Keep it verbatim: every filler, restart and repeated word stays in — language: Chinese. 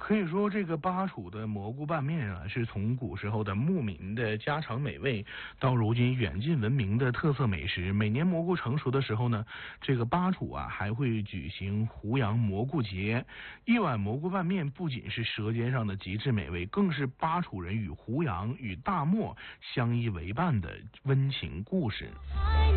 可以说，这个巴楚的蘑菇拌面啊，是从古时候的牧民的家常美味，到如今远近闻名的特色美食。每年蘑菇成熟的时候呢，这个巴楚啊还会举行胡杨蘑菇节。一碗蘑菇拌面不仅是舌尖上的极致美味，更是巴楚人与胡杨与大漠相依为伴的温情故事。